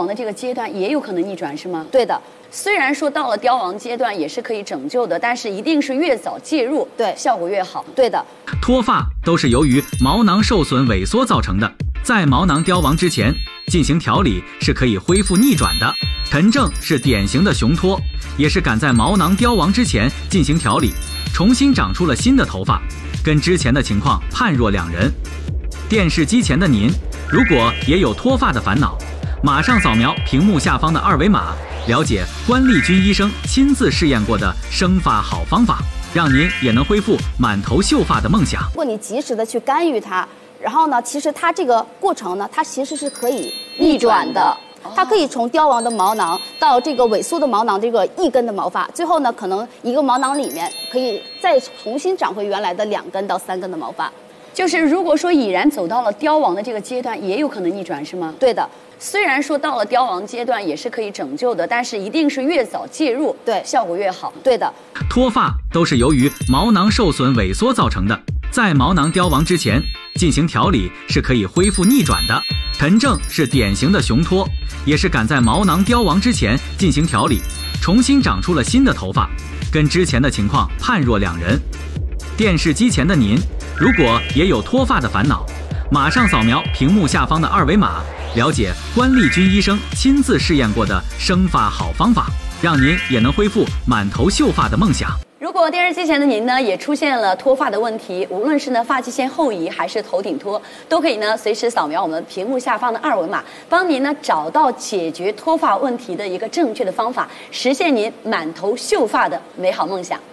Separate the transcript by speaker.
Speaker 1: 亡的这个阶段，也有可能逆转，是吗？
Speaker 2: 对的。
Speaker 1: 虽然说到了凋亡阶段也是可以拯救的，但是一定是越早介入，
Speaker 2: 对，
Speaker 1: 效果越好。
Speaker 2: 对的。
Speaker 3: 脱发都是由于毛囊受损萎缩造成的，在毛囊凋亡之前进行调理是可以恢复逆转的。陈正是典型的雄脱，也是赶在毛囊凋亡之前进行调理，重新长出了新的头发，跟之前的情况判若两人。电视机前的您，如果也有脱发的烦恼，马上扫描屏幕下方的二维码，了解关丽君医生亲自试验过的生发好方法，让您也能恢复满头秀发的梦想。
Speaker 2: 如果你及时的去干预它，然后呢，其实它这个过程呢，它其实是可以逆转的。它可以从凋亡的毛囊到这个萎缩的毛囊这个一根的毛发，最后呢，可能一个毛囊里面可以再重新长回原来的2根到3根的毛发。
Speaker 1: 就是如果说已然走到了凋亡的这个阶段，也有可能逆转，是吗？
Speaker 2: 对的。
Speaker 1: 虽然说到了凋亡阶段也是可以拯救的，但是一定是越早介入，
Speaker 2: 对，
Speaker 1: 效果越好。
Speaker 2: 对的。
Speaker 3: 脱发都是由于毛囊受损萎缩造成的，在毛囊凋亡之前进行调理是可以恢复逆转的。陈正是典型的雄脱，也是赶在毛囊凋亡之前进行调理，重新长出了新的头发，跟之前的情况判若两人。电视机前的您，如果也有脱发的烦恼，马上扫描屏幕下方的二维码，了解关丽君医生亲自试验过的生发好方法，让您也能恢复满头秀发的梦想。
Speaker 1: 如果电视机前的您呢也出现了脱发的问题，无论是呢发际线后移还是头顶脱，都可以呢随时扫描我们屏幕下方的二维码，帮您呢找到解决脱发问题的一个正确的方法，实现您满头秀发的美好梦想。